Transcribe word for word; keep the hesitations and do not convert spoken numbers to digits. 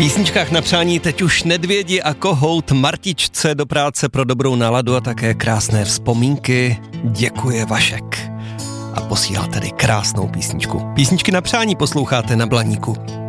písničkách na přání teď už Nedvědi a Kohout Martičce do práce pro dobrou náladu a také krásné vzpomínky. Děkuje Vašek. A posílá tedy krásnou písničku. Písničky na přání posloucháte na Blaníku.